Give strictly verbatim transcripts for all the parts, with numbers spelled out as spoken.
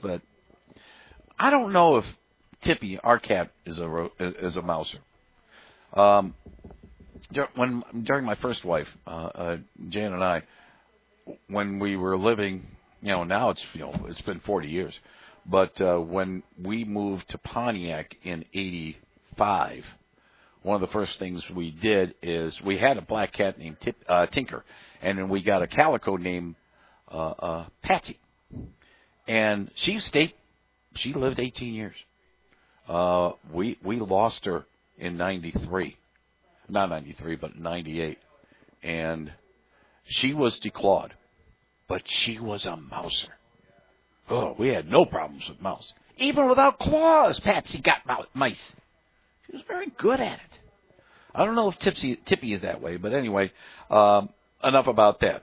that I don't know if Tippy, our cat, is a ro- is a mouser. Um, when during my first wife, uh, uh, Jan and I, when we were living, you know, now it's you know it's been forty years, but uh, when we moved to Pontiac in eighty-five, one of the first things we did is we had a black cat named Tip, uh, Tinker, and then we got a calico named uh, uh, Patsy, and she stayed. She lived eighteen years. Uh, we we lost her in ninety-three, not ninety-three, but ninety-eight, and she was declawed, but she was a mouser. Oh, we had no problems with mouse. Even without claws, Patsy got mouse, mice. She was very good at it. I don't know if Tipsy, Tippy is that way, but anyway, um, enough about that.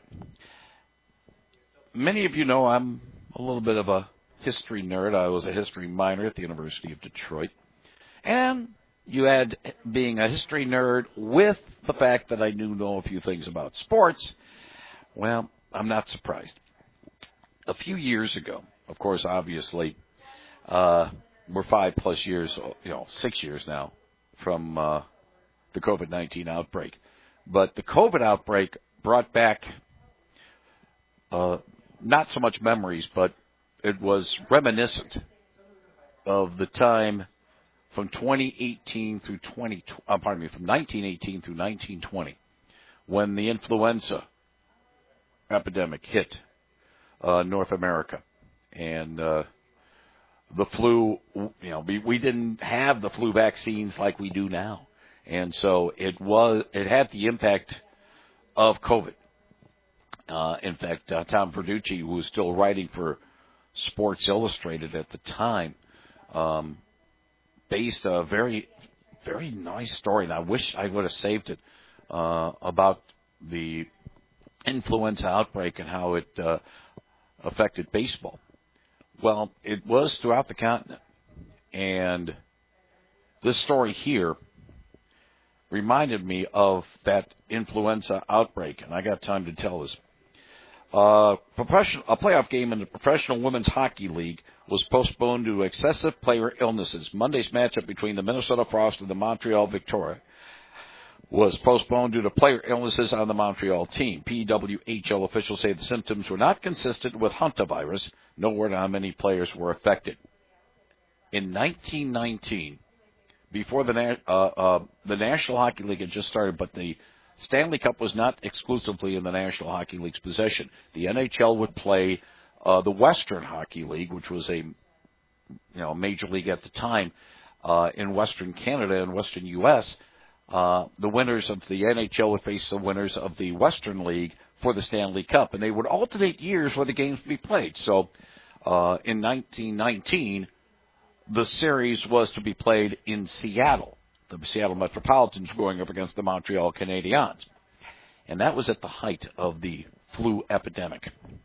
Many of you know I'm a little bit of a history nerd. I was a history minor at the University of Detroit. And you add being a history nerd with the fact that I do know a few things about sports. Well, I'm not surprised. A few years ago, of course, obviously, uh, we're five plus years, you know, six years now from uh, the COVID nineteen outbreak. But the COVID outbreak brought back uh, not so much memories, but it was reminiscent of the time from twenty eighteen through twenty. Uh, pardon me, from nineteen eighteen through nineteen twenty, when the influenza epidemic hit uh, North America, and uh, the flu. You know, we, we didn't have the flu vaccines like we do now, and so it was. It had the impact of COVID. Uh, in fact, uh, Tom Verducci, who was still writing for Sports Illustrated at the time, um, based a very, very nice story, and I wish I would have saved it, uh, about the influenza outbreak and how it uh, affected baseball. Well, it was throughout the continent, and this story here reminded me of that influenza outbreak, and I got time to tell this. Uh, professional, a playoff game in the Professional Women's Hockey League was postponed due to excessive player illnesses. Monday's matchup between the Minnesota Frost and the Montreal Victoria was postponed due to player illnesses on the Montreal team. P W H L officials say the symptoms were not consistent with hantavirus. No word on how many players were affected. In nineteen nineteen, before the uh, uh, the National Hockey League had just started, but the Stanley Cup was not exclusively in the National Hockey League's possession. The N H L would play uh, the Western Hockey League, which was a you know major league at the time uh, in Western Canada and Western U S. Uh, the winners of the N H L would face the winners of the Western League for the Stanley Cup, and they would alternate years where the games would be played. So uh, in nineteen nineteen, the series was to be played in Seattle. The Seattle Metropolitans going up against the Montreal Canadiens. And that was at the height of the flu epidemic.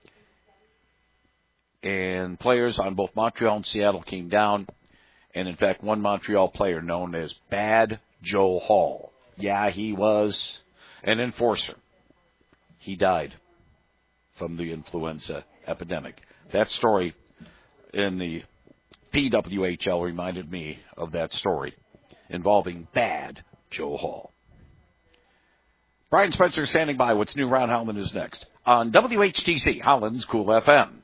And players on both Montreal and Seattle came down. And, in fact, one Montreal player known as Bad Joe Hall. Yeah, he was an enforcer. He died from the influenza epidemic. That story in the P W H L reminded me of that story involving Bad Joe Hall. Brian Spencer standing by. What's new around Holland is next on W H T C, Holland's Cool F M.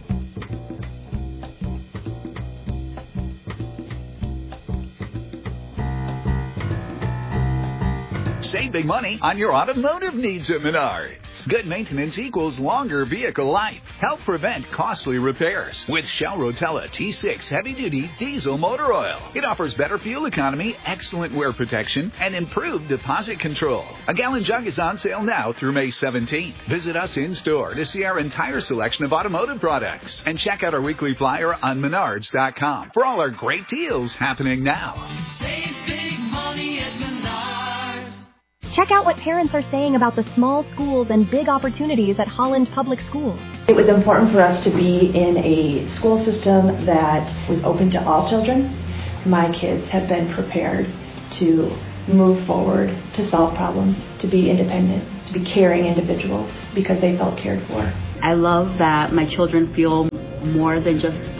Save big money on your automotive needs at Menards. Good maintenance equals longer vehicle life. Help prevent costly repairs with Shell Rotella T six heavy-duty diesel motor oil. It offers better fuel economy, excellent wear protection, and improved deposit control. A gallon jug is on sale now through May seventeenth. Visit us in-store to see our entire selection of automotive products. And check out our weekly flyer on menards dot com for all our great deals happening now. Save big money at Menards. Check out what parents are saying about the small schools and big opportunities at Holland Public Schools. It was important for us to be in a school system that was open to all children. My kids have been prepared to move forward, to solve problems, to be independent, to be caring individuals because they felt cared for. I love that my children feel more than just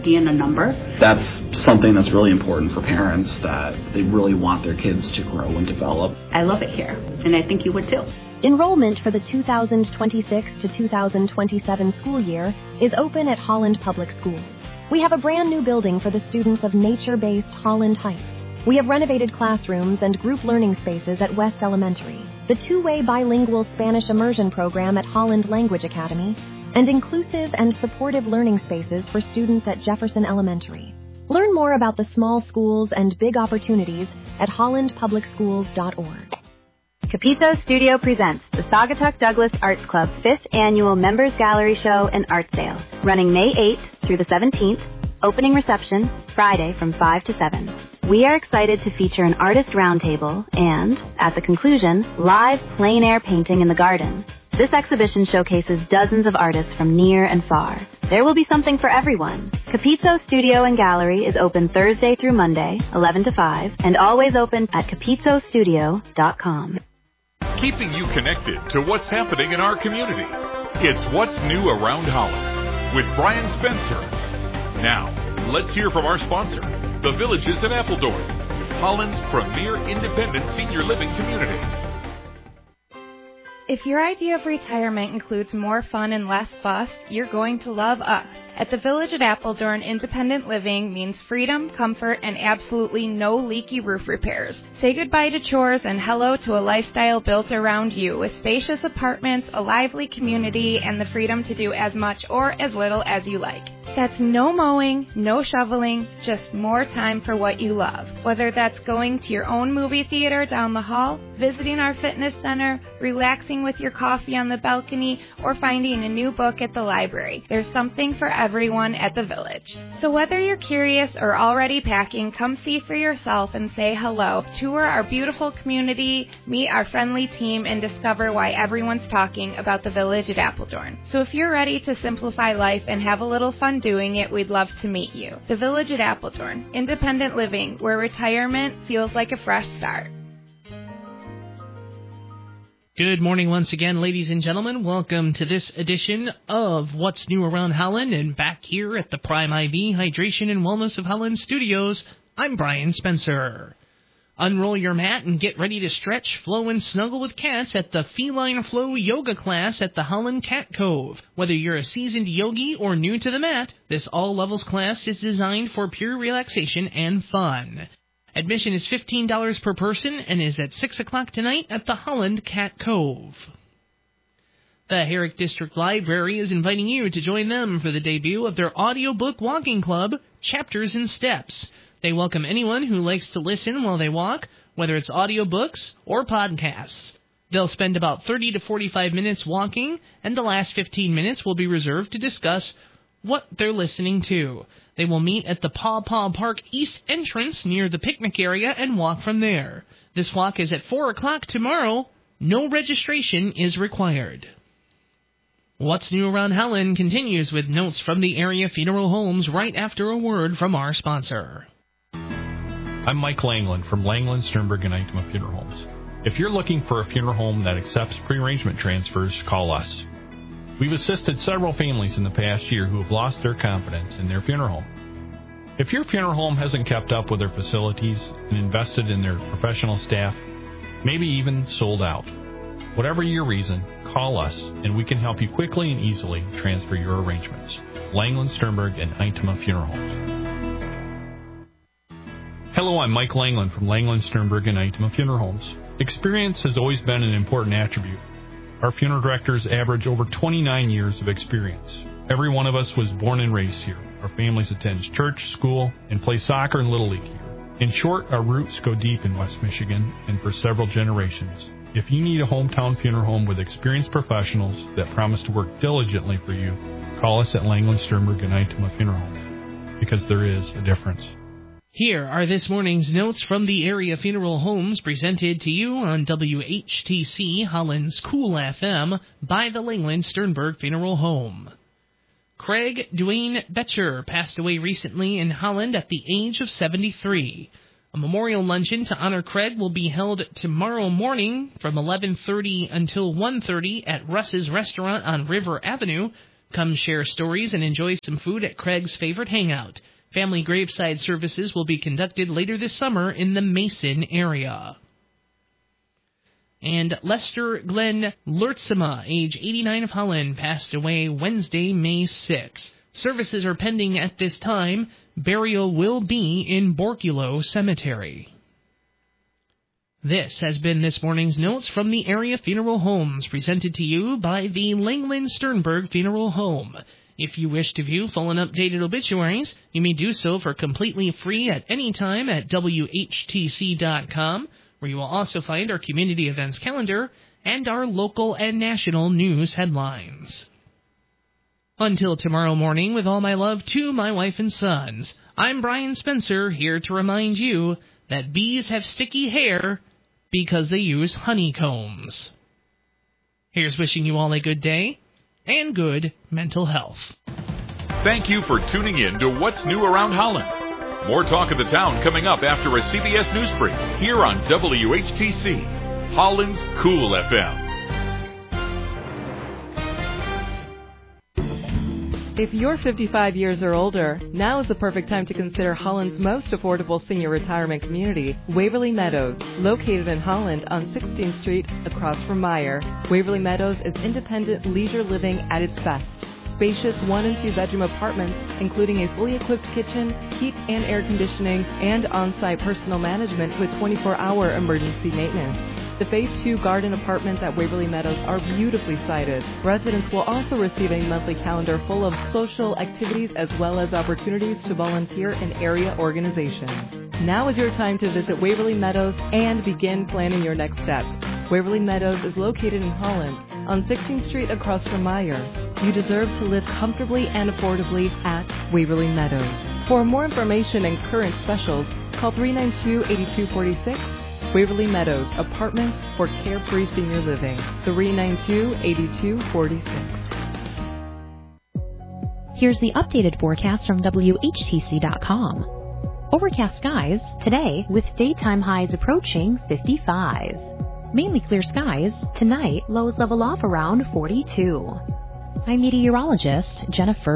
scan a number. That's something that's really important for parents, that they really want their kids to grow and develop. I love it here, and I think you would too. Enrollment for the two thousand twenty-six to two thousand twenty-seven school year is open at Holland Public Schools. We have a brand new building for the students of nature-based Holland Heights. We have renovated classrooms and group learning spaces at West Elementary, the two-way bilingual Spanish immersion program at Holland Language Academy, and inclusive and supportive learning spaces for students at Jefferson Elementary. Learn more about the small schools and big opportunities at holland public schools dot org. Capizzo Studio presents the Saugatuck Douglas Arts Club fifth Annual Members Gallery Show and Art Sale, running May eighth through the seventeenth, opening reception Friday from five to seven. We are excited to feature an artist roundtable and, at the conclusion, live plein air painting in the garden. This exhibition showcases dozens of artists from near and far. There will be something for everyone. Capizzo Studio and Gallery is open Thursday through Monday, eleven to five, and always open at capizzo studio dot com. Keeping you connected to what's happening in our community. It's What's New Around Holland with Brian Spencer. Now, let's hear from our sponsor, the Villages in Appledorn, Holland's premier independent senior living community. If your idea of retirement includes more fun and less fuss, you're going to love us. At the Village at Appledorn, independent living means freedom, comfort, and absolutely no leaky roof repairs. Say goodbye to chores and hello to a lifestyle built around you with spacious apartments, a lively community, and the freedom to do as much or as little as you like. That's no mowing, no shoveling, just more time for what you love. Whether that's going to your own movie theater down the hall, visiting our fitness center, relaxing with your coffee on the balcony, or finding a new book at the library. There's something for everyone at the Village. So whether you're curious or already packing, come see for yourself and say hello. Tour our beautiful community, meet our friendly team, and discover why everyone's talking about the Village at Appledorn. So if you're ready to simplify life and have a little fun doing it, we'd love to meet you. The Village at Appledorn, independent living, where retirement feels like a fresh start. Good morning once again, ladies and gentlemen. Welcome to this edition of What's New Around Holland, and back here at the Prime I V Hydration and Wellness of Holland Studios, I'm Brian Spencer. Unroll your mat and get ready to stretch, flow, and snuggle with cats at the Feline Flow Yoga class at the Holland Cat Cove. Whether you're a seasoned yogi or new to the mat, this all-levels class is designed for pure relaxation and fun. Admission is fifteen dollars per person and is at six o'clock tonight at the Holland Cat Cove. The Herrick District Library is inviting you to join them for the debut of their audiobook walking club, Chapters and Steps. They welcome anyone who likes to listen while they walk, whether it's audiobooks or podcasts. They'll spend about thirty to forty-five minutes walking, and the last fifteen minutes will be reserved to discuss what they're listening to. They will meet at the Paw Paw Park East entrance near the picnic area and walk from there. This walk is at four o'clock tomorrow. No registration is required. What's New Around Holland continues with notes from the area funeral homes right after a word from our sponsor. I'm Mike Langland from Langland, Sternberg, and Itema Funeral Homes. If you're looking for a funeral home that accepts pre-arrangement transfers, call us. We've assisted several families in the past year who have lost their confidence in their funeral home. If your funeral home hasn't kept up with their facilities and invested in their professional staff, maybe even sold out, whatever your reason, call us and we can help you quickly and easily transfer your arrangements. Langland, Sternberg, and Itema Funeral Homes. Hello, I'm Mike Langland from Langland, Sternberg, and Itema Funeral Homes. Experience has always been an important attribute. Our funeral directors average over twenty-nine years of experience. Every one of us was born and raised here. Our families attend church, school, and play soccer and Little League here. In short, our roots go deep in West Michigan and for several generations. If you need a hometown funeral home with experienced professionals that promise to work diligently for you, call us at Langland, Sternberg, and Itema Funeral Homes, because there is a difference. Here are this morning's notes from the area funeral homes presented to you on W H T C Holland's Cool F M by the Langland Sternberg Funeral Home. Craig Dwayne Betcher passed away recently in Holland at the age of seventy-three. A memorial luncheon to honor Craig will be held tomorrow morning from eleven thirty until one thirty at Russ's Restaurant on River Avenue. Come share stories and enjoy some food at Craig's favorite hangout. Family graveside services will be conducted later this summer in the Mason area. And Lester Glenn Lurtsema, age eighty-nine, of Holland, passed away Wednesday, May sixth. Services are pending at this time. Burial will be in Borculo Cemetery. This has been this morning's notes from the area funeral homes, presented to you by the Langland Sternberg Funeral Home. If you wish to view full and updated obituaries, you may do so for completely free at any time at W H T C dot com, where you will also find our community events calendar and our local and national news headlines. Until tomorrow morning, with all my love to my wife and sons, I'm Brian Spencer, here to remind you that bees have sticky hair because they use honeycombs. Here's wishing you all a good day and good mental health. Thank you for tuning in to What's New Around Holland. More talk of the town coming up after a C B S News Brief here on W H T C, Holland's Cool F M. If you're fifty-five years or older, now is the perfect time to consider Holland's most affordable senior retirement community, Waverly Meadows, located in Holland on sixteenth Street across from Meyer. Waverly Meadows is independent leisure living at its best. Spacious one and two bedroom apartments, including a fully equipped kitchen, heat and air conditioning, and on-site personal management with twenty-four hour emergency maintenance. The Phase two garden apartments at Waverly Meadows are beautifully sited. Residents will also receive a monthly calendar full of social activities as well as opportunities to volunteer in area organizations. Now is your time to visit Waverly Meadows and begin planning your next step. Waverly Meadows is located in Holland on sixteenth Street across from Meyer. You deserve to live comfortably and affordably at Waverly Meadows. For more information and current specials, call three nine two, eight two four six. Waverly Meadows, apartments for carefree senior living. three nine two, eight two four six. Here's the updated forecast from W H T C dot com. Overcast skies today with daytime highs approaching fifty-five. Mainly clear skies tonight, lows level off around forty-two. I'm meteorologist Jennifer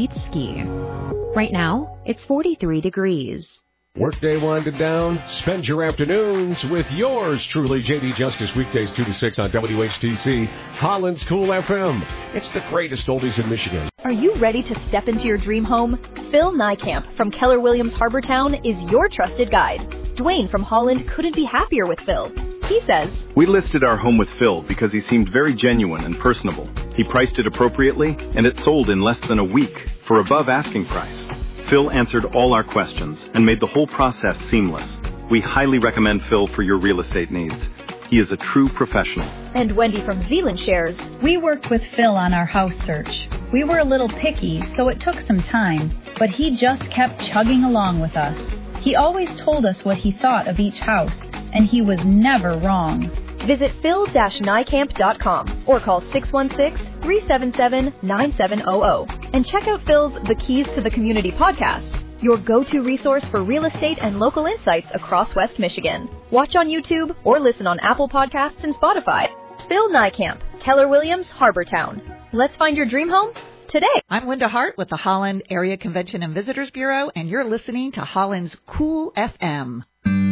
Wojcicki. Right now, it's forty-three degrees. Workday winded down. Spend your afternoons with yours truly, J D Justice, weekdays two to six on W H T C, Holland's Cool F M. It's the greatest oldies in Michigan. Are you ready to step into your dream home? Phil Nykamp from Keller Williams Harbortown is your trusted guide. Dwayne from Holland couldn't be happier with Phil. He says, "We listed our home with Phil because he seemed very genuine and personable. He priced it appropriately, and it sold in less than a week for above asking price. Phil answered all our questions and made the whole process seamless. We highly recommend Phil for your real estate needs. He is a true professional." And Wendy from Zealand shares, "We worked with Phil on our house search. We were a little picky, so it took some time, but he just kept chugging along with us. He always told us what he thought of each house, and he was never wrong." Visit phil dash nykamp dot com or call six one six, three seven seven, nine seven zero zero and check out Phil's The Keys to the Community podcast, your go-to resource for real estate and local insights across West Michigan. Watch on YouTube or listen on Apple Podcasts and Spotify. Phil Nykamp, Keller Williams, Harbortown. Let's find your dream home today. I'm Linda Hart with the Holland Area Convention and Visitors Bureau, and you're listening to Holland's Cool F M.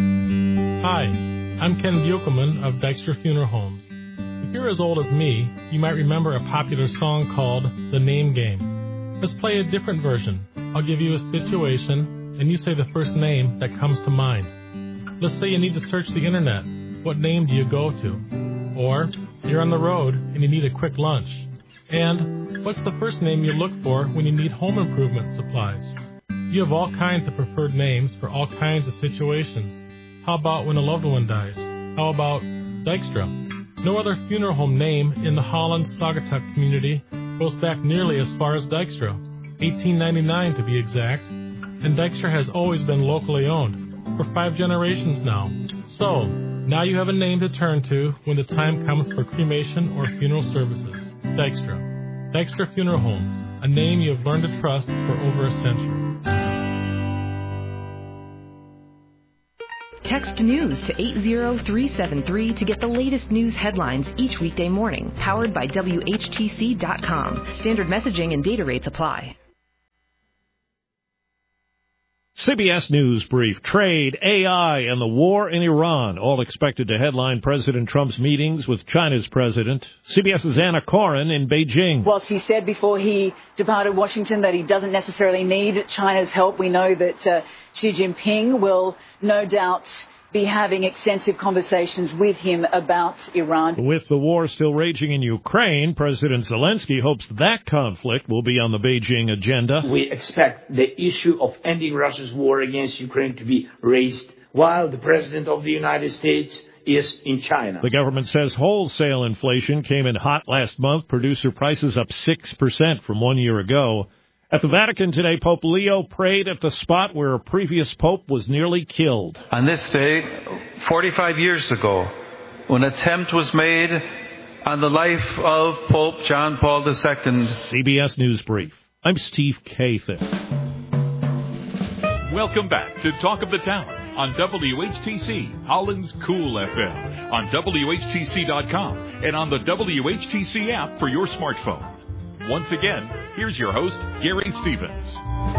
Hi, I'm Ken Buchelman of Dykstra Funeral Homes. If you're as old as me, you might remember a popular song called The Name Game. Let's play a different version. I'll give you a situation, and you say the first name that comes to mind. Let's say you need to search the internet. What name do you go to? Or you're on the road and you need a quick lunch. And what's the first name you look for when you need home improvement supplies? You have all kinds of preferred names for all kinds of situations. How about when a loved one dies? How about Dykstra? No other funeral home name in the Holland-Saugatuck community goes back nearly as far as Dykstra, eighteen ninety-nine to be exact, and Dykstra has always been locally owned, for five generations now. So, now you have a name to turn to when the time comes for cremation or funeral services. Dykstra. Dykstra Funeral Homes, a name you have learned to trust for over a century. Text NEWS to eight zero three seven three to get the latest news headlines each weekday morning. Powered by W H T C dot com. Standard messaging and data rates apply. C B S News Brief. Trade, A I, and the war in Iran all expected to headline President Trump's meetings with China's president. CBS's Anna Corin in Beijing. Whilst he said before he departed Washington that he doesn't necessarily need China's help, we know that uh, Xi Jinping will no doubt be having extensive conversations with him about Iran. With the war still raging in Ukraine, President Zelensky hopes that conflict will be on the Beijing agenda. We expect the issue of ending Russia's war against Ukraine to be raised while the President of the United States is in China. The government says wholesale inflation came in hot last month. Producer prices up six percent from one year ago. At the Vatican today, Pope Leo prayed at the spot where a previous pope was nearly killed. On this day, forty-five years ago, when an attempt was made on the life of Pope John Paul the Second. C B S News Brief. I'm Steve Kathan. Welcome back to Talk of the Town on W H T C, Holland's Cool F M, on W H T C dot com, and on the W H T C app for your smartphone. Once again, here's your host, Gary Stevens.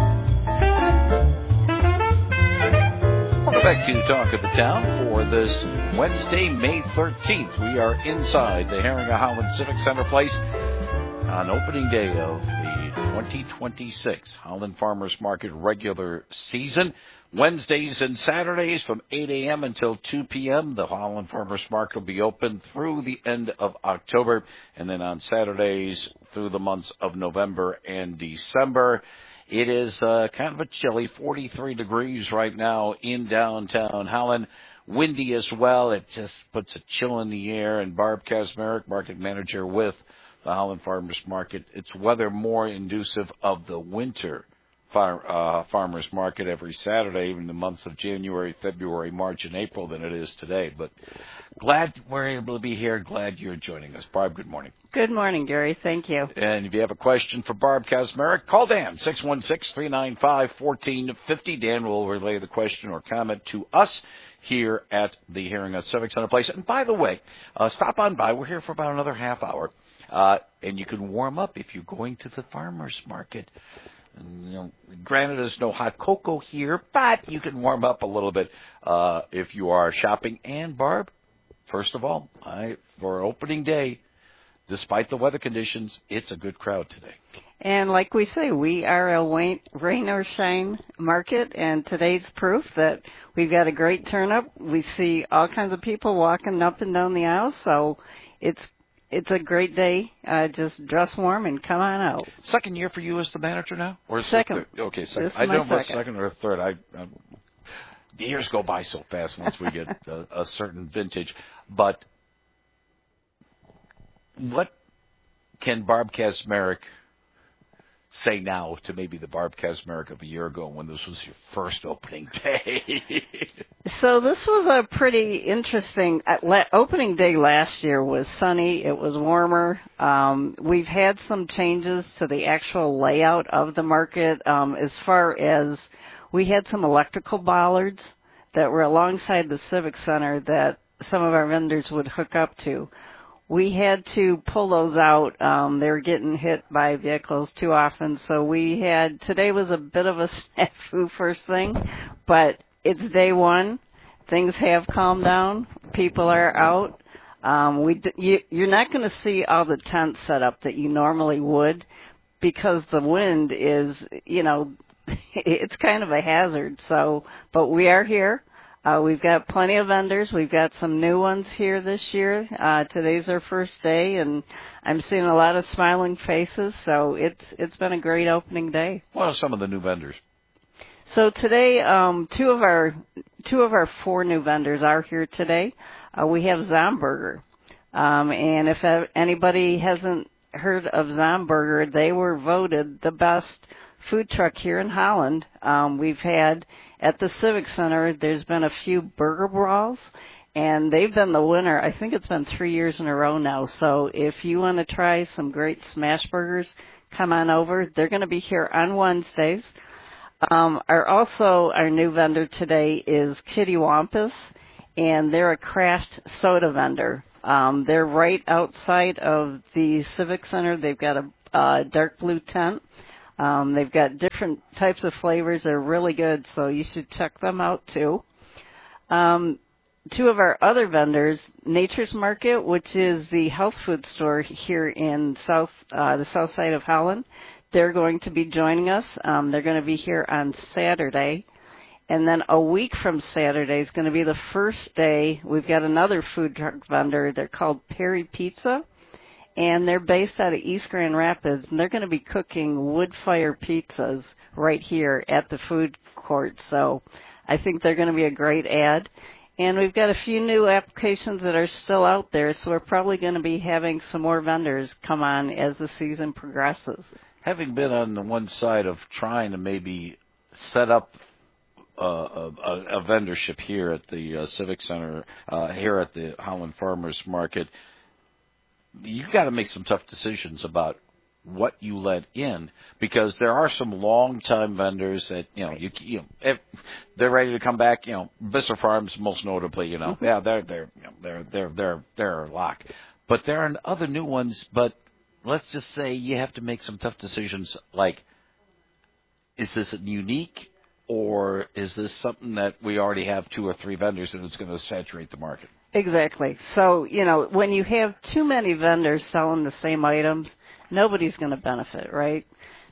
Welcome back to Talk of the Town for this Wednesday, May thirteenth. We are inside the Herringa Holland Civic Center Place on opening day of the twenty twenty-six Holland Farmers Market regular season. Wednesdays and Saturdays from eight a.m. until two p.m. The Holland Farmers Market will be open through the end of October, and then on Saturdays through the months of November and December. It is uh, kind of a chilly, forty-three degrees right now in downtown Holland. Windy as well. It just puts a chill in the air. And Barb Kazmarek, market manager with the Holland Farmers Market, it's weather more inducive of the winter Far, uh, farmers market every Saturday, even the months of January, February, March, and April than it is today. But glad we're able to be here. Glad you're joining us. Barb, good morning. Good morning, Gary. Thank you. And if you have a question for Barb Kazmarek, call Dan, six one six, three nine five, one four five zero. Dan will relay the question or comment to us here at the Herringa Civic Center Place. And by the way, uh, stop on by. We're here for about another half hour. Uh, and you can warm up if you're going to the farmers market. And, you know, granted, there's no hot cocoa here, but you can warm up a little bit uh, if you are shopping. And, Barb, first of all, I, for opening day, despite the weather conditions, it's a good crowd today. And like we say, we are a rain or shine market, and today's proof that we've got a great turnout. We see all kinds of people walking up and down the aisle, so it's It's a great day. Uh, just dress warm and come on out. Second year for you as the manager now? Or is second. It okay, second. This is I don't know my if it's second or third. I, I, the years go by so fast once we get a, a certain vintage. But what can Barb Kazmarek say now to maybe the Barb Kazmarek of a year ago when this was your first opening day? So this was a pretty interesting uh, opening day last year. Was sunny. It was warmer. Um, we've had some changes to the actual layout of the market um, as far as we had some electrical bollards that were alongside the Civic Center that some of our vendors would hook up to. We had to pull those out. Um, they were getting hit by vehicles too often. So we had, today was a bit of a snafu first thing, but it's day one. Things have calmed down. People are out. Um, we, you, you're not going to see all the tents set up that you normally would because the wind is, you know, it's kind of a hazard. So, but we are here. Uh, we've got plenty of vendors. We've got some new ones here this year. Uh, today's our first day, and I'm seeing a lot of smiling faces. So it's it's been a great opening day. What are some of the new vendors? So today, um, two of our two of our four new vendors are here today. Uh, we have Zomburger, um, and if anybody hasn't heard of Zomburger, they were voted the best food truck here in Holland. Um, we've had at the Civic Center, there's been a few burger brawls, and they've been the winner. I think it's been three years in a row now. So if you want to try some great smash burgers, come on over. They're going to be here on Wednesdays. Um, our also our new vendor today is Kitty Wampus, and they're a craft soda vendor. Um, they're right outside of the Civic Center. They've got a uh, dark blue tent. Um, they've got different types of flavors. They're really good, so you should check them out too. Um, two of our other vendors, Nature's Market, which is the health food store here in South uh, the south side of Holland. They're going to be joining us. Um, they're going to be here on Saturday. And then a week from Saturday is going to be the first day. We've got another food truck vendor. They're called Perry Pizza, and they're based out of East Grand Rapids, and they're going to be cooking wood-fire pizzas right here at the food court. So I think they're going to be a great ad. And we've got a few new applications that are still out there, so we're probably going to be having some more vendors come on as the season progresses. Having been on the one side of trying to maybe set up Uh, a, a vendorship here at the uh, Civic Center, uh, here at the Holland Farmers Market, you got to make some tough decisions about what you let in, because there are some long-time vendors that you know you, you know if they're ready to come back. You know, Visser Farms most notably. You know, mm-hmm. yeah, they're they're you know, they're they're they're they're a lock, but there are other new ones. But let's just say you have to make some tough decisions. Like, is this unique? Or is this something that we already have two or three vendors and it's going to saturate the market? Exactly. So, you know, when you have too many vendors selling the same items, nobody's going to benefit, right?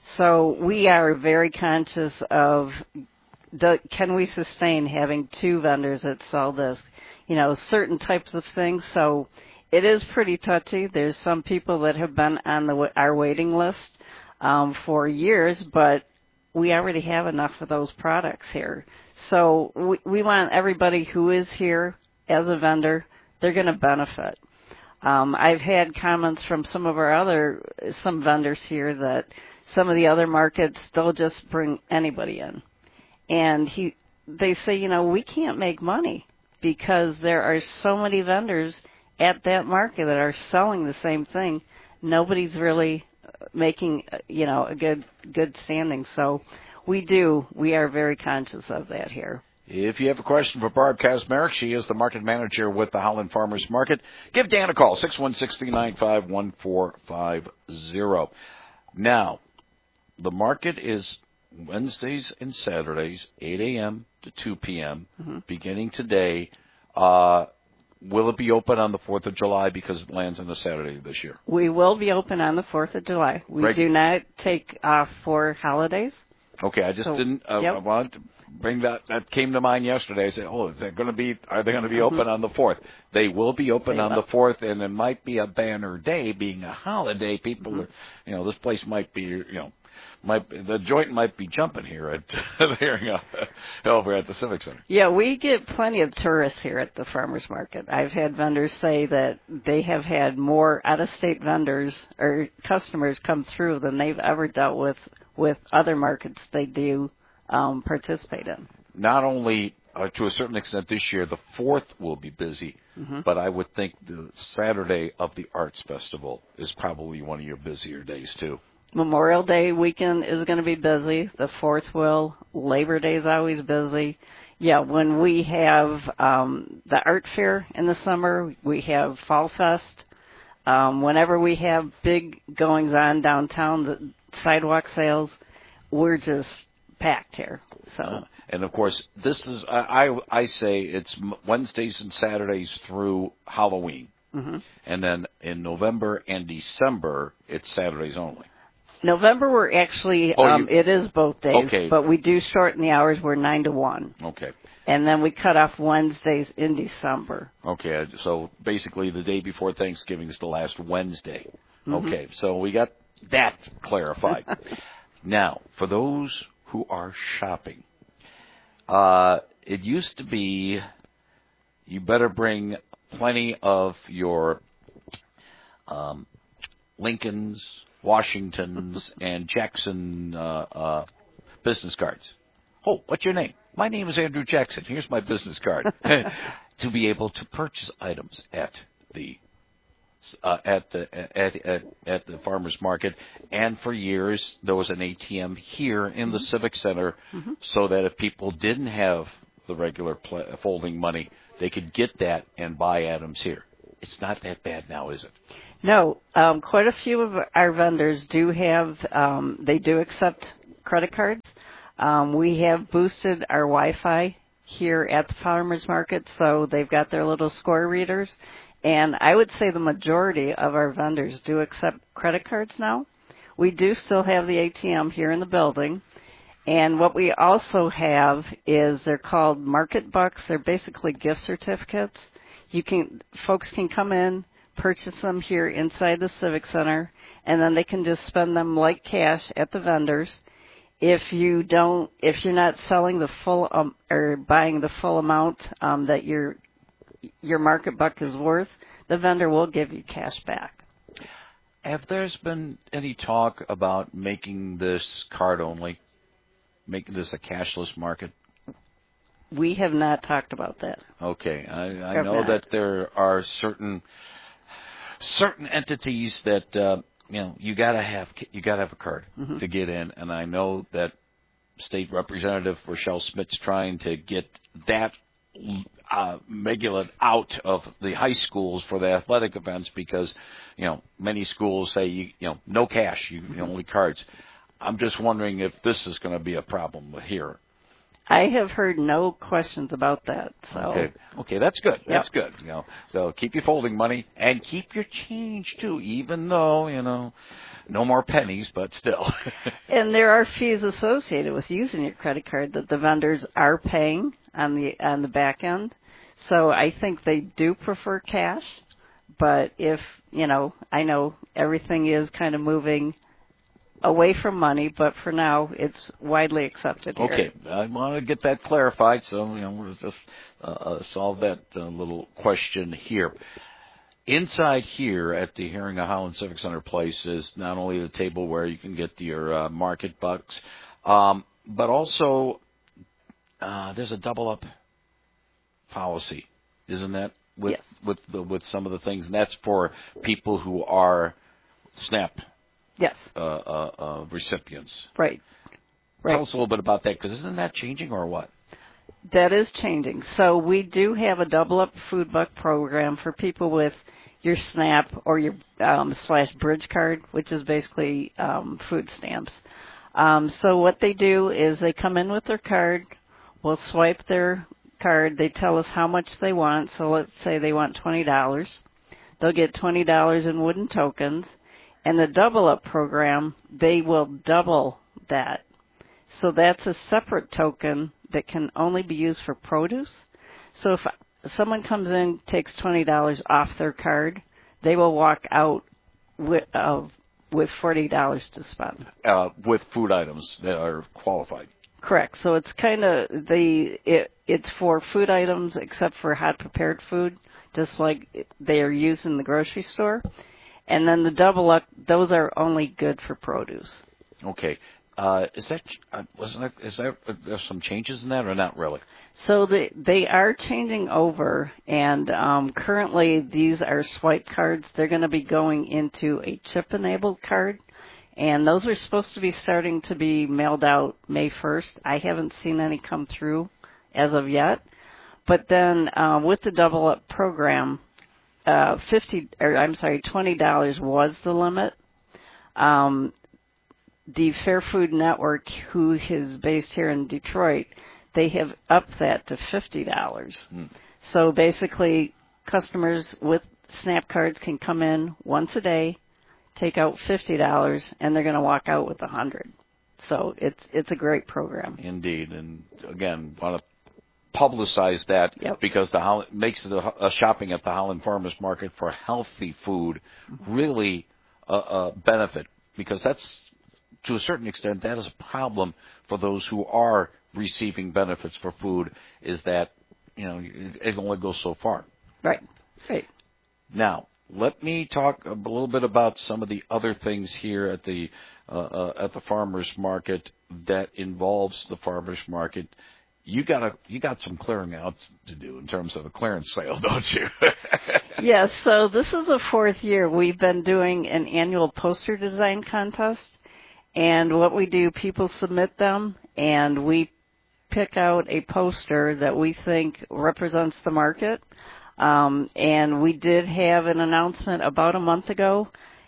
So we are very conscious of, the, can we sustain having two vendors that sell this, you know, certain types of things. So it is pretty touchy. There's some people that have been on the our waiting list um, for years, but we already have enough of those products here. So we, we want everybody who is here as a vendor, they're going to benefit. Um, I've had comments from some of our other, some vendors here that some of the other markets, they'll just bring anybody in. And he, they say, you know, we can't make money because there are so many vendors at that market that are selling the same thing. Nobody's really making, you know, a good good standing. So we do, we are very conscious of that here. If you have a question for Barb Kazmarek, she is the market manager with the Holland Farmers Market. Give Dan a call, six one six, three nine five, one four five zero. Now, the market is Wednesdays and Saturdays, eight a.m. to two p.m., mm-hmm. beginning today. Uh, Will it be open on the fourth of July because it lands on a Saturday this year? We will be open on the fourth of July. We right. do not take off for holidays. Okay, I just so, didn't. Uh, yep. I wanted to bring that. That came to mind yesterday. I said, "Oh, is that going to be? Are they going to be mm-hmm. open on the fourth?" They will be open they on will. the fourth, and it might be a banner day, being a holiday. People, mm-hmm. are, you know, this place might be, you know. Might, the joint might be jumping here at here over at the Civic Center. Yeah, we get plenty of tourists here at the farmers market. I've had vendors say that they have had more out-of-state vendors or customers come through than they've ever dealt with with other markets they do um, participate in. Not only uh, to a certain extent this year, the fourth will be busy, mm-hmm. but I would think the Saturday of the Arts Festival is probably one of your busier days too. Memorial Day weekend is going to be busy. The fourth will. Labor Day is always busy. Yeah, when we have um, the art fair in the summer, we have Fall Fest. Um, whenever we have big goings on downtown, the sidewalk sales, we're just packed here. So, uh, and of course, this is I I, I say it's Wednesdays and Saturdays through Halloween, mm-hmm. and then in November and December it's Saturdays only. November, we're actually, oh, um, it is both days, okay. but we do shorten the hours. We're nine to one. Okay. And then we cut off Wednesdays in December. Okay, so basically the day before Thanksgiving is the last Wednesday. Mm-hmm. Okay, so we got that clarified. Now, for those who are shopping, uh, it used to be you better bring plenty of your um, Lincolns, Washington's, and Jackson uh, uh, business cards. Oh, what's your name? My name is Andrew Jackson. Here's my business card. To be able to purchase items at the uh, at the at, at at the farmers market, and for years there was an A T M here in the mm-hmm. Civic Center, mm-hmm. so that if people didn't have the regular pl- folding money, they could get that and buy items here. It's not that bad now, is it? No, um, quite a few of our vendors do have. Um, they do accept credit cards. Um, we have boosted our Wi-Fi here at the farmers market, so they've got their little score readers. And I would say the majority of our vendors do accept credit cards now. We do still have the A T M here in the building. And what we also have is they're called Market Bucks. They're basically gift certificates. You can folks can come in, purchase them here inside the Civic Center, and then they can just spend them like cash at the vendors. If you don't, if you're not selling the full um, or buying the full amount um, that your your market buck is worth, the vendor will give you cash back. Have there's been any talk about making this card only, making this a cashless market? We have not talked about that. Okay, I, I know not. that there are certain certain entities that. Uh, You know, you gotta have you gotta have a card mm-hmm. to get in, and I know that State Representative Rochelle Smith's trying to get that uh, regulate out of the high schools for the athletic events because, you know, many schools say you you know no cash, you, you only cards. I'm just wondering if this is going to be a problem here. I have heard no questions about that. So okay, okay, that's good. Yep. That's good. You know, so keep your folding money and keep your change too. Even though you know, no more pennies, but still. And there are fees associated with using your credit card that the vendors are paying on the on the back end. So I think they do prefer cash. But if you know, I know everything is kind of moving away from money, but for now, it's widely accepted here. Okay, I want to get that clarified, so you know, we'll just uh, solve that uh, little question here. Inside here at the Hearing of Holland Civic Center place is not only the table where you can get your uh, market bucks, um, but also uh, there's a double-up policy, isn't that? With yes. with the, with some of the things, and that's for people who are SNAP. Yes. Uh, uh, uh, recipients. Right. right. Tell us a little bit about that, because isn't that changing or what? That is changing. So we do have a double-up food buck program for people with your SNAP or your um, slash bridge card, which is basically um, food stamps. Um, so what they do is they come in with their card. We'll swipe their card. They tell us how much they want. So let's say they want twenty dollars. They'll get twenty dollars in wooden tokens. And the double-up program, they will double that. So that's a separate token that can only be used for produce. So if someone comes in, takes twenty dollars off their card, they will walk out with, uh, with forty dollars to spend. Uh, with food items that are qualified. Correct. So it's kind of the it, it's for food items except for hot prepared food, just like they are used in the grocery store. And then the double up, those are only good for produce. Okay. Uh, is that uh, wasn't there, is there uh, there's some changes in that or not really? So they they are changing over, and um, currently these are swipe cards. They're going to be going into a chip-enabled card, and those are supposed to be starting to be mailed out May first. I haven't seen any come through as of yet. But then uh, with the double up program, Uh, fifty, or I'm sorry, twenty dollars was the limit. Um, the Fair Food Network, who is based here in Detroit, they have upped that to fifty dollars. Mm. So basically, customers with SNAP cards can come in once a day, take out fifty dollars, and they're going to walk out with a hundred. So it's it's a great program. Indeed, and again, want to publicize that yep. because the Holland, makes the uh, shopping at the Holland Farmers Market for healthy food really a uh, uh, benefit, because that's, to a certain extent, that is a problem for those who are receiving benefits for food, is that, you know, it only goes so far. Right, right. Now, let me talk a little bit about some of the other things here at the uh, uh, at the farmers market that involves the farmers market you got a you got some clearing out to do in terms of a clearance sale, don't you? Yes, so this is the fourth year we've been doing an annual poster design contest. And what we do, people submit them, and we pick out a poster that we think represents the market. Um, and we did have an announcement about a month ago,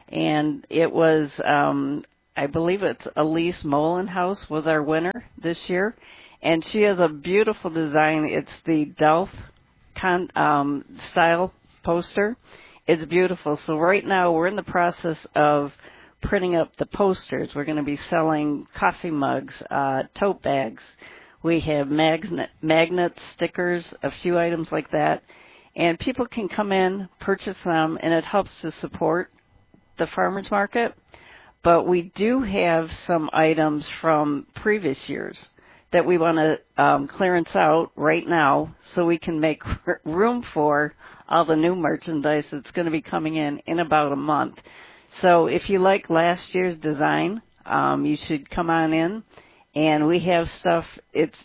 and it was, um, I believe it's Elise Molenhouse was our winner this year. And she has a beautiful design. It's the Delft con, um, style poster. It's beautiful. So right now we're in the process of printing up the posters. We're going to be selling coffee mugs, uh, tote bags. We have magnet, magnets, stickers, a few items like that. And people can come in, purchase them, and it helps to support the farmers market. But we do have some items from previous years that we want to um, clearance out right now so we can make room for all the new merchandise that's going to be coming in in about a month. So if you like last year's design, um, you should come on in. And we have stuff, it's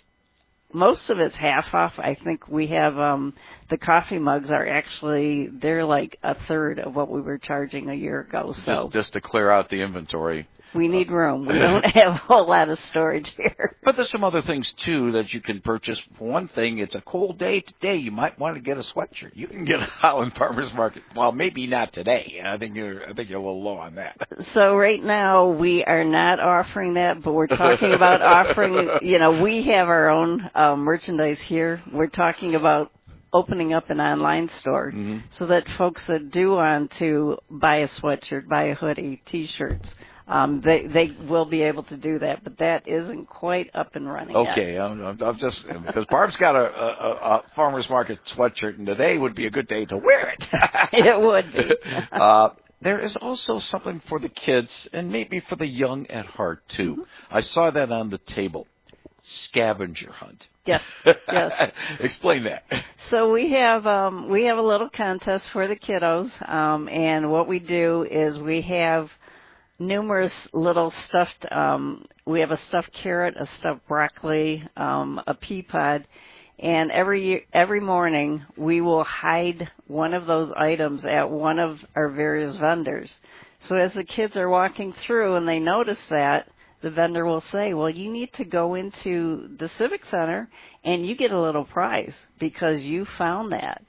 most of it's half off. I think we have um, the coffee mugs are actually, they're like a third of what we were charging a year ago. So just, just to clear out the inventory. We need room. We don't have a whole lot of storage here. But there's some other things, too, that you can purchase. For one thing, it's a cold day today. You might want to get a sweatshirt. You can get a Holland Farmers Market. Well, maybe not today. I think you're I think you're a little low on that. So right now, we are not offering that, but we're talking about offering, you know, we have our own uh, merchandise here. We're talking about opening up an online store mm-hmm. so that folks that do want to buy a sweatshirt, buy a hoodie, T-shirts, Um, they they will be able to do that, but that isn't quite up and running okay, yet. I'm, I'm just because Barb's got a, a, a farmer's market sweatshirt, and today would be a good day to wear it. It would be. uh, there is also something for the kids, and maybe for the young at heart too. Mm-hmm. I saw that on the table. Scavenger hunt. Yes. Yes. Explain that. So we have um, we have a little contest for the kiddos, um, and what we do is we have numerous little stuffed, um, we have a stuffed carrot, a stuffed broccoli, um, a pea pod, and every every morning we will hide one of those items at one of our various vendors. So as the kids are walking through and they notice that, the vendor will say, well, you need to go into the Civic Center and you get a little prize because you found that.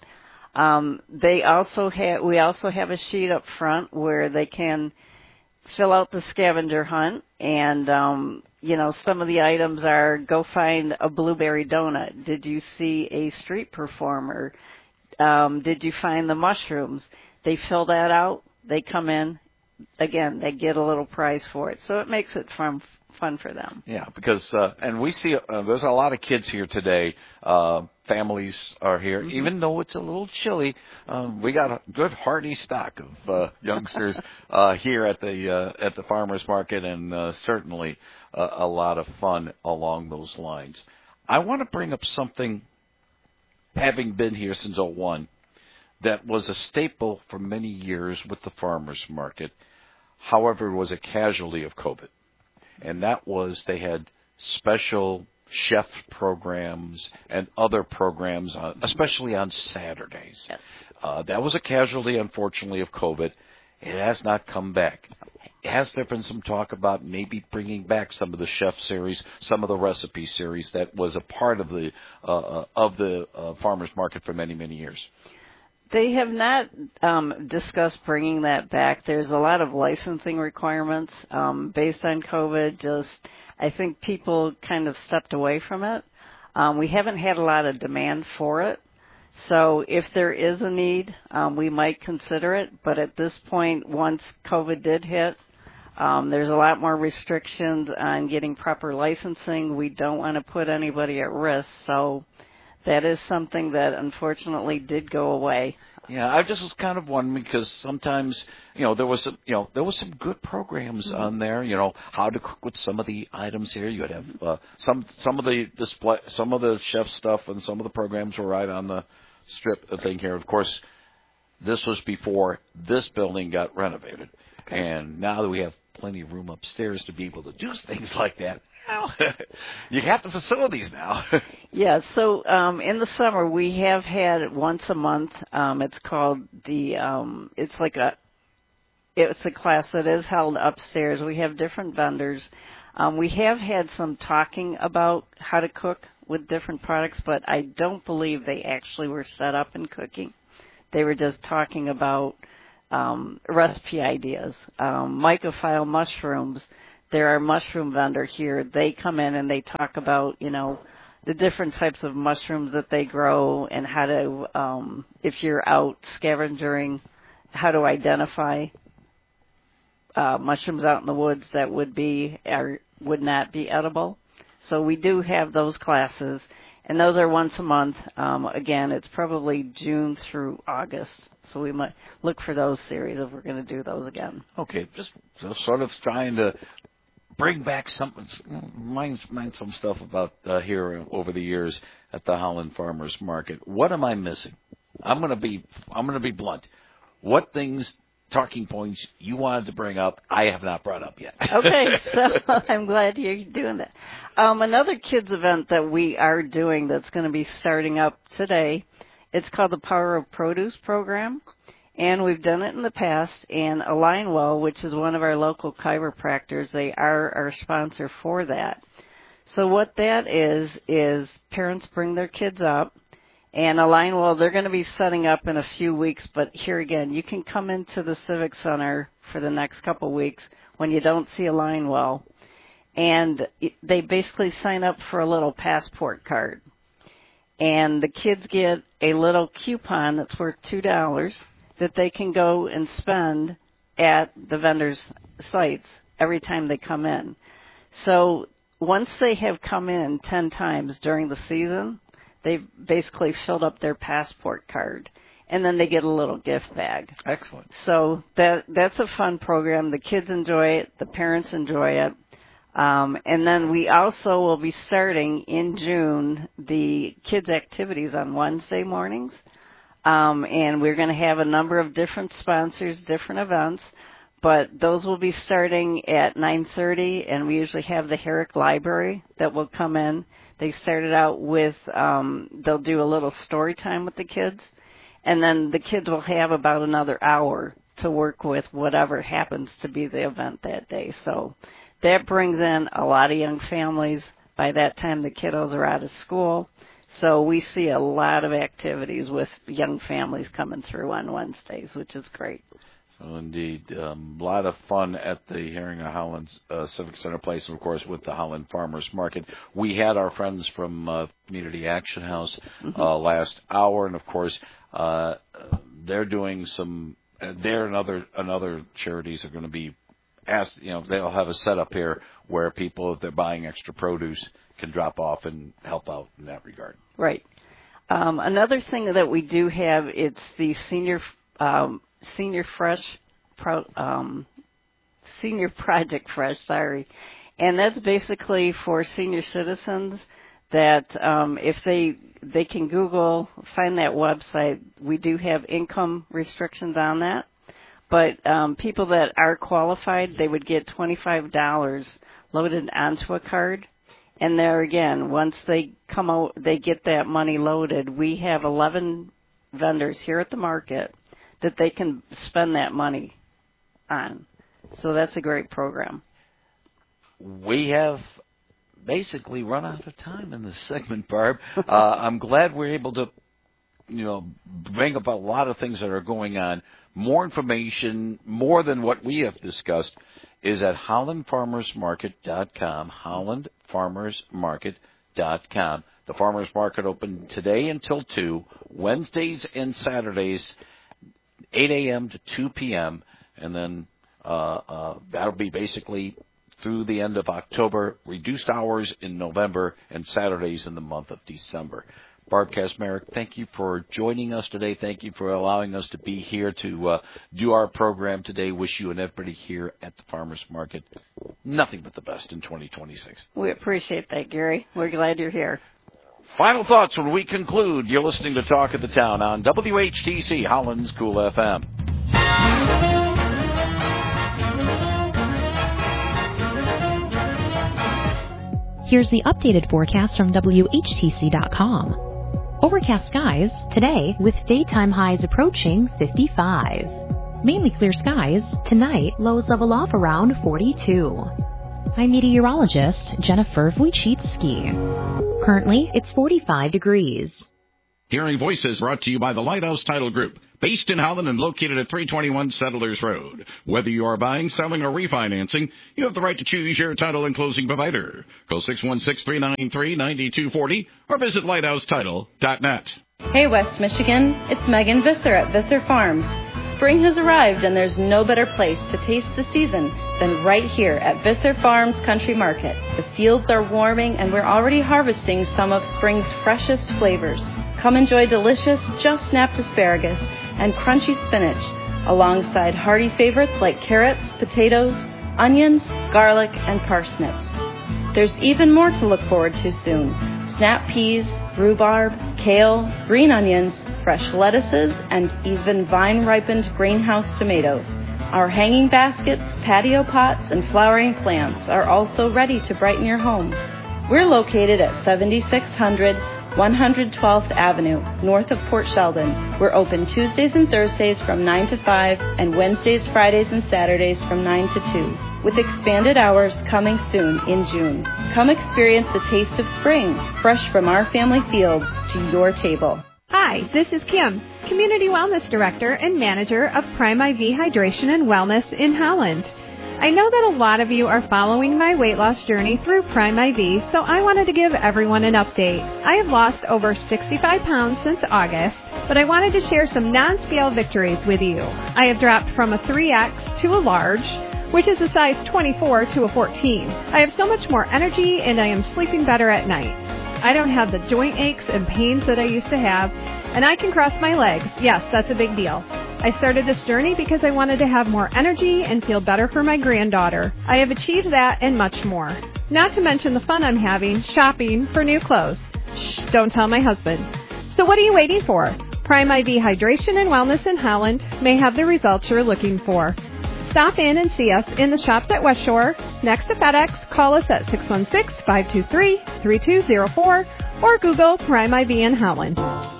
Um, they also have, we also have a sheet up front where they can fill out the scavenger hunt, and, um, you know, some of the items are go find a blueberry donut. Did you see a street performer? Um, did you find the mushrooms? They fill that out. They come in. Again, they get a little prize for it. So it makes it fun fun for them. Yeah, because, uh, and we see, uh, there's a lot of kids here today. Uh, families are here. Mm-hmm. Even though it's a little chilly, um, we got a good hearty stock of uh, youngsters uh, here at the uh, at the farmers market, and uh, certainly uh, a lot of fun along those lines. I want to bring up something, having been here since oh one, that was a staple for many years with the farmers market. However, it was a casualty of COVID. And that was they had special chef programs and other programs, uh, especially on Saturdays. Yes. Uh, that was a casualty, unfortunately, of COVID. It has not come back. Has there been some talk about maybe bringing back some of the chef series, some of the recipe series that was a part of the uh, of the uh, farmers market for many, many years? They have not um, discussed bringing that back. There's a lot of licensing requirements um, based on COVID. Just, I think people kind of stepped away from it. Um, we haven't had a lot of demand for it. So if there is a need, um, we might consider it. But at this point, once COVID did hit, um, there's a lot more restrictions on getting proper licensing. We don't want to put anybody at risk. So that is something that unfortunately did go away. Yeah, I just was kind of wondering because sometimes, you know, there was some, you know, there was some good programs mm-hmm. on there. You know, how to cook with some of the items here. You would have uh, some some of the display, some of the chef stuff, and some of the programs were right on the strip thing here. Of course, this was before this building got renovated, okay. And now that we have plenty of room upstairs to be able to do things like that, Well, you got the facilities now. Yeah, so um, in the summer we have had once a month. Um, it's called the. Um, it's like a. It's a class that is held upstairs. We have different vendors. Um, we have had some talking about how to cook with different products, but I don't believe they actually were set up in cooking. They were just talking about um, recipe ideas. Um, mycophile mushrooms, they're our mushroom vendor here. They come in and they talk about, you know, the different types of mushrooms that they grow and how to, um, if you're out scavenging, how to identify uh, mushrooms out in the woods that would be or would not be edible. So we do have those classes, and those are once a month. Um, again, it's probably June through August, so we might look for those series if we're going to do those again. Okay, just, just sort of trying to bring back some, mind, mind some stuff about uh, here over the years at the Holland Farmers Market. What am I missing? I'm going to be, I'm going to be blunt. What things, talking points you wanted to bring up, I have not brought up yet. Okay, so I'm glad you're doing that. Um, another kids event that we are doing that's going to be starting up today, it's called the Power of Produce program, and we've done it in the past, and Alignwell, which is one of our local chiropractors, they are our sponsor for that. So what that is, is parents bring their kids up, and Alignwell, they're going to be setting up in a few weeks, but here again, you can come into the Civic Center for the next couple of weeks when you don't see Alignwell, and they basically sign up for a little passport card. And the kids get a little coupon that's worth two dollars that they can go and spend at the vendors' sites every time they come in. So once they have come in ten times during the season, they've basically filled up their passport card, and then they get a little gift bag. Excellent. So that that's a fun program. The kids enjoy it. The parents enjoy it. Um, and then we also will be starting in June the kids' activities on Wednesday mornings. Um, and we're going to have a number of different sponsors, different events. But those will be starting at nine thirty, and we usually have the Herrick Library that will come in. They started out with, um, they'll do a little story time with the kids, and then the kids will have about another hour to work with whatever happens to be the event that day. So that brings in a lot of young families. By that time, the kiddos are out of school. So we see a lot of activities with young families coming through on Wednesdays, which is great. So indeed, um, a lot of fun at the Herring of Holland uh, Civic Center Place, and of course with the Holland Farmers Market. We had our friends from uh, Community Action House mm-hmm. uh, last hour, and of course uh, they're doing some. Uh, they're and other and other charities are going to be asked. You know, they'll have a setup here where people, if they're buying extra produce, can drop off and help out in that regard. Right. Um, another thing that we do have, it's the senior. Um, Senior Fresh, Pro, um, Senior Project Fresh, sorry. And that's basically for senior citizens that um, if they they can Google, find that website. We do have income restrictions on that. But um, people that are qualified, they would get twenty-five dollars loaded onto a card. And there again, once they come out, they get that money loaded. We have eleven vendors here at the market that they can spend that money on. So that's a great program. We have basically run out of time in this segment, Barb. uh, I'm glad we're able to, you know, bring up a lot of things that are going on. More information, more than what we have discussed, is at holland farmers market dot com, holland farmers market dot com. The Farmers Market open today until two, Wednesdays and Saturdays, eight a.m. to two p.m., and then uh, uh, that'll be basically through the end of October, reduced hours in November, and Saturdays in the month of December. Barb Kasmerick, thank you for joining us today. Thank you for allowing us to be here to uh, do our program today. Wish you and everybody here at the Farmers Market nothing but the best in twenty twenty-six. We appreciate that, Gary. We're glad you're here. Final thoughts when we conclude. You're listening to Talk of the Town on W H T C, Holland's Cool F M. Here's the updated forecast from W H T C dot com. Overcast skies today with daytime highs approaching fifty-five. Mainly clear skies tonight, lows level off around forty-two. I'm meteorologist Jennifer Wojcicki. Currently, it's forty-five degrees. Hearing Voices brought to you by the Lighthouse Title Group, based in Holland and located at three twenty-one Settlers Road. Whether you are buying, selling, or refinancing, you have the right to choose your title and closing provider. Call six one six, three nine three, nine two four zero or visit lighthouse title dot net. Hey West Michigan, it's Megan Visser at Visser Farms. Spring has arrived and there's no better place to taste the season than right here at Visser Farms Country Market. The fields are warming and we're already harvesting some of spring's freshest flavors. Come enjoy delicious, just snapped asparagus and crunchy spinach, alongside hearty favorites like carrots, potatoes, onions, garlic, and parsnips. There's even more to look forward to soon. Snap peas, rhubarb, kale, green onions, fresh lettuces, and even vine-ripened greenhouse tomatoes. Our hanging baskets, patio pots, and flowering plants are also ready to brighten your home. We're located at seventy-six hundred one hundred twelfth Avenue, north of Port Sheldon. We're open Tuesdays and Thursdays from nine to five and Wednesdays, Fridays, and Saturdays from nine to two, with expanded hours coming soon in June. Come experience the taste of spring, fresh from our family fields to your table. Hi, this is Kim, Community Wellness Director and Manager of Prime I V Hydration and Wellness in Holland. I know that a lot of you are following my weight loss journey through Prime I V, so I wanted to give everyone an update. I have lost over sixty-five pounds since August, but I wanted to share some non-scale victories with you. I have dropped from a three X to a large, which is a size twenty-four to a fourteen. I have so much more energy and I am sleeping better at night. I don't have the joint aches and pains that I used to have, and I can cross my legs. Yes, that's a big deal. I started this journey because I wanted to have more energy and feel better for my granddaughter. I have achieved that and much more. Not to mention the fun I'm having shopping for new clothes. Shh, don't tell my husband. So what are you waiting for? Prime I V Hydration and Wellness in Holland may have the results you're looking for. Stop in and see us in the shops at West Shore, next to FedEx. Call us at six one six, five two three, three two zero four or Google Prime I V in Holland.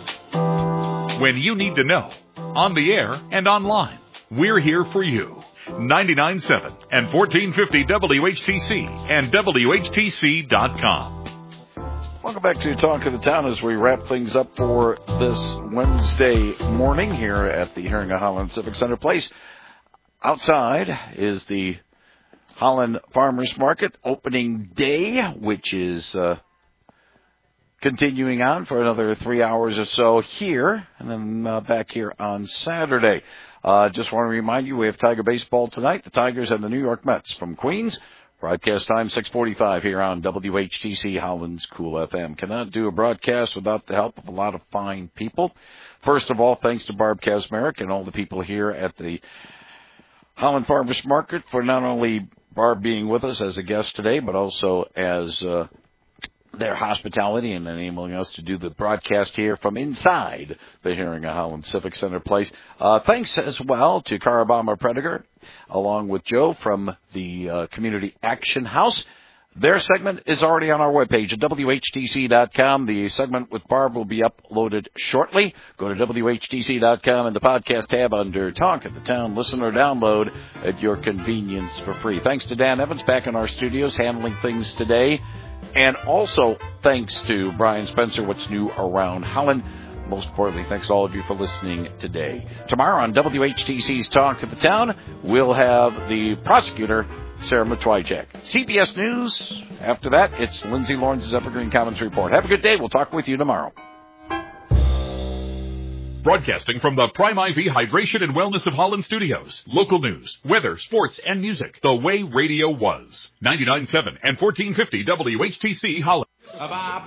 When you need to know, on the air and online, we're here for you. ninety-nine point seven and fourteen fifty W H T C and W H T C dot com. Welcome back to Talk of the Town as we wrap things up for this Wednesday morning here at the Herring of Holland Civic Center Place. Outside is the Holland Farmers Market opening day, which is uh, continuing on for another three hours or so here, and then uh, back here on Saturday. Uh, just want to remind you, we have Tiger baseball tonight, the Tigers and the New York Mets from Queens. Broadcast time six forty-five here on W H T C Holland's Cool F M. Cannot do a broadcast without the help of a lot of fine people. First of all, thanks to Barb Kazmarek and all the people here at the Holland Farmers Market for not only Barb being with us as a guest today, but also as uh, their hospitality and enabling us to do the broadcast here from inside the Herring of Holland Civic Center Place. Uh, thanks as well to Carabama Prediger, along with Joe from the uh, Community Action House. Their segment is already on our webpage at W H T C dot com. The segment with Barb will be uploaded shortly. Go to W H T C dot com and the podcast tab under Talk of the Town. Listen or download at your convenience for free. Thanks to Dan Evans back in our studios handling things today. And also thanks to Brian Spencer, What's New Around Holland. Most importantly, thanks to all of you for listening today. Tomorrow on W H T C's Talk of the Town, we'll have the prosecutor, Sarah Matwijak. C B S News. After that, it's Lindsay Lawrence's Evergreen Commons Report. Have a good day. We'll talk with you tomorrow. Broadcasting from the Prime I V Hydration and Wellness of Holland studios. Local news, weather, sports, and music. The way radio was. ninety-nine point seven and fourteen fifty W H T C Holland.